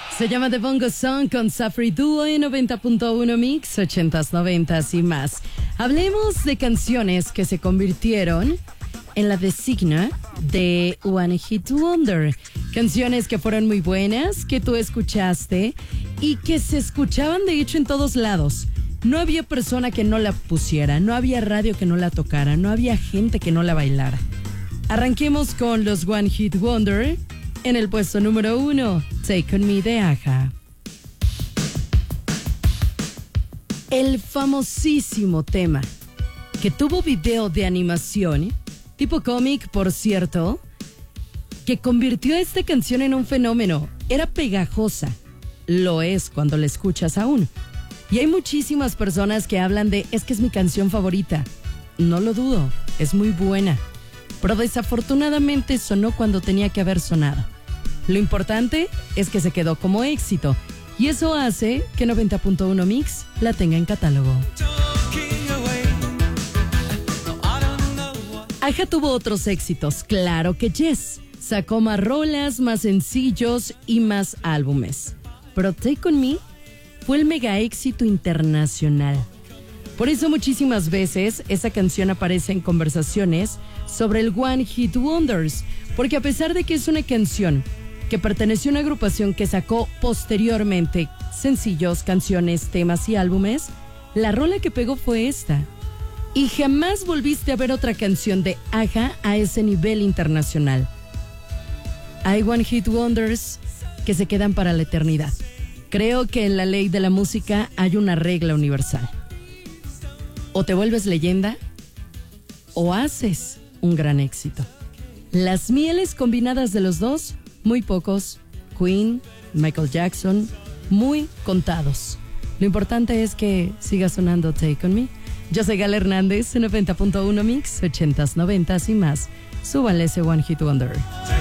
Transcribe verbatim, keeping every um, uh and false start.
Se llama The Bongo Song con Safri Duo en noventa punto uno Mix, ochentas, noventas y más. Hablemos de canciones que se convirtieron en la designa de One Hit Wonder. Canciones que fueron muy buenas, que tú escuchaste y que se escuchaban de hecho en todos lados. No había persona que no la pusiera, no había radio que no la tocara, no había gente que no la bailara. Arranquemos con los One Hit Wonder. En el puesto número uno, Take On Me de Aja. El famosísimo tema que tuvo video de animación, tipo cómic por cierto, que convirtió a esta canción en un fenómeno. Era pegajosa, lo es cuando la escuchas aún. Y hay muchísimas personas que hablan de, es que es mi canción favorita. No lo dudo, es muy buena. Pero desafortunadamente sonó cuando tenía que haber sonado. Lo importante es que se quedó como éxito y eso hace que noventa punto uno Mix la tenga en catálogo. Aja tuvo otros éxitos, claro que yes. Sacó más rolas, más sencillos y más álbumes. Pero Take On Me fue el mega éxito internacional. Por eso muchísimas veces esa canción aparece en conversaciones sobre el One Hit Wonders, porque a pesar de que es una canción que perteneció a una agrupación que sacó posteriormente sencillos, canciones, temas y álbumes, la rola que pegó fue esta. Y jamás volviste a ver otra canción de Aja a ese nivel internacional. Hay One Hit Wonders que se quedan para la eternidad. Creo que en la ley de la música hay una regla universal. O te vuelves leyenda o haces un gran éxito. Las mieles combinadas de los dos, muy pocos. Queen, Michael Jackson, muy contados. Lo importante es que siga sonando Take On Me. Yo soy Gala Hernández en noventa punto uno Mix, ochentas, noventas y más. Súbanle ese One Hit Wonder.